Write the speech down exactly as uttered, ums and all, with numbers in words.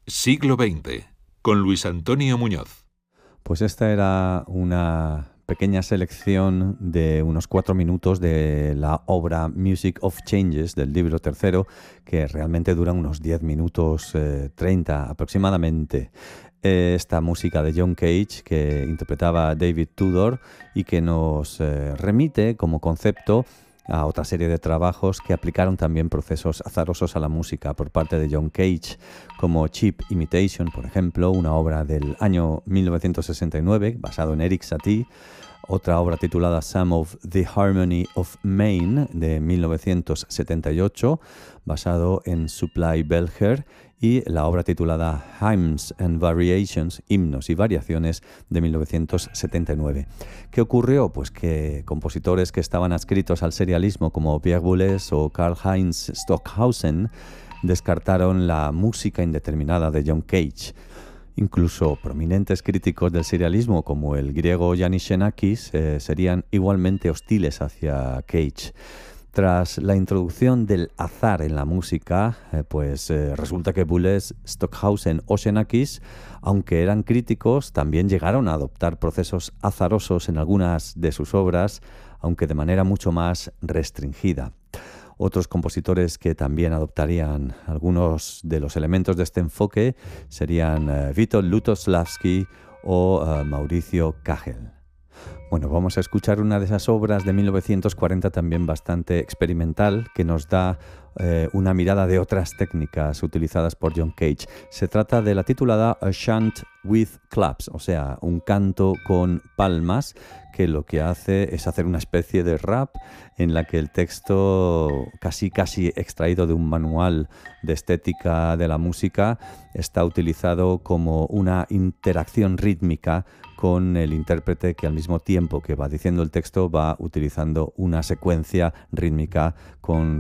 Siglo veinte, con Luis Antonio Muñoz. Pues esta era una pequeña selección de unos cuatro minutos de la obra Music of Changes del libro tercero, que realmente dura unos diez minutos eh, treinta aproximadamente. Esta música de John Cage que interpretaba David Tudor y que nos eh, remite como concepto a otra serie de trabajos que aplicaron también procesos azarosos a la música por parte de John Cage, como Cheap Imitation, por ejemplo, una obra del año mil novecientos sesenta y nueve basado en Eric Satie, otra obra titulada Some of the Harmony of Maine de mil novecientos setenta y ocho, basado en Supply Belcher, y la obra titulada Hymns and Variations, himnos y variaciones, de mil novecientos setenta y nueve. ¿Qué ocurrió? Pues que compositores que estaban adscritos al serialismo como Pierre Boulez o Karl-Heinz Stockhausen descartaron la música indeterminada de John Cage. Incluso prominentes críticos del serialismo como el griego Yannis Xenakis eh, serían igualmente hostiles hacia Cage. Tras la introducción del azar en la música, eh, pues eh, resulta que Boulez, Stockhausen o Xenakis, aunque eran críticos, también llegaron a adoptar procesos azarosos en algunas de sus obras, aunque de manera mucho más restringida. Otros compositores que también adoptarían algunos de los elementos de este enfoque serían uh, Witold Lutosławski o uh, Mauricio Kagel. Bueno, vamos a escuchar una de esas obras de mil novecientos cuarenta también bastante experimental, que nos da eh, una mirada de otras técnicas utilizadas por John Cage. Se trata de la titulada A Chant with Claps, o sea, un canto con palmas, que lo que hace es hacer una especie de rap en la que el texto, casi casi extraído de un manual de estética de la música, está utilizado como una interacción rítmica con el intérprete, que al mismo tiempo que va diciendo el texto va utilizando una secuencia rítmica con